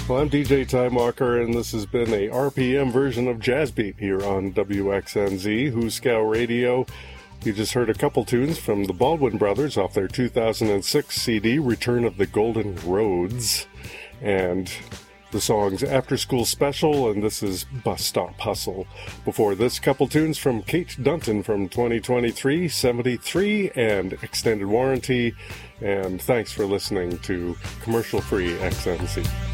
Well, I'm DJ Time Walker, and this has been a RPM version of Jazz Beat here on WXNZ, Hooskow Radio. You just heard a couple tunes from the Baldwin Brothers off their 2006 CD, Return of the Golden Roads, and the songs After School Special, and this is Bus Stop Hustle. Before this, couple tunes from Kate Dunton from 2023, 73, and Extended Warranty, and thanks for listening to Commercial Free XNC.